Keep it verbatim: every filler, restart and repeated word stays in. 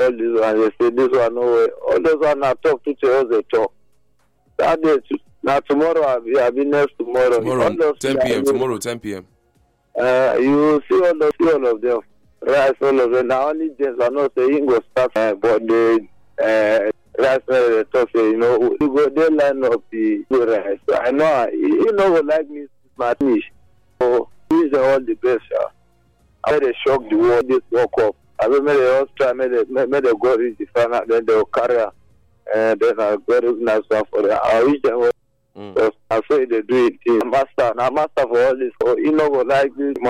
all this one, they say this one, no way. All those one I talk to to us, they talk. That day, now tomorrow, I'll be, I'll be next tomorrow. Tomorrow, ten p.m. Tomorrow, ten p.m. Uh, you will see all of, see all of them. Rice, all of them. Now, only James, I'm not saying go start, uh, but the uh, rice, uh, talk, say, you know, you go, they line up the rice. So I know, you know, like me, my niche. So, these are all the best, yeah. I made a shock the world, this woke up. I made a host try, made a, made a go reach the final, then they will carry her. And then I'll go to nice one for them. I wish them, mm. I say they do it. Master, now master for all this. So, you know, like this.